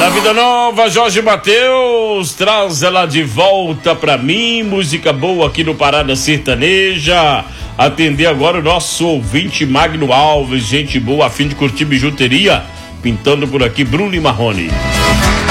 Da Vida Nova, Jorge Mateus, traz ela de volta pra mim, música boa aqui no Parada Sertaneja. Atender agora o nosso ouvinte Magno Alves, gente boa, a fim de curtir bijuteria, pintando por aqui Bruno e Marrone.